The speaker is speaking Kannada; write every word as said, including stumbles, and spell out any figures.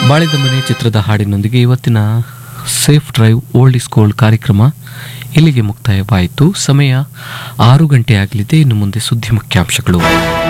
ಬಾಳಿದ ಮನೆ ಚಿತ್ರದ ಹಾಡಿನೊಂದಿಗೆ ಇವತ್ತಿನ safe drive old is gold ಕಾರ್ಯಕ್ರಮ ಇಲ್ಲಿಗೆ ಮುಕ್ತಾಯವಾಯಿತು. ಸಮಯ ಆರು ಗಂಟೆ ಆಗಲಿದೆ. ಇನ್ನು ಮುಂದೆ ಸುದ್ದಿ ಮುಖ್ಯಾಂಶಗಳು.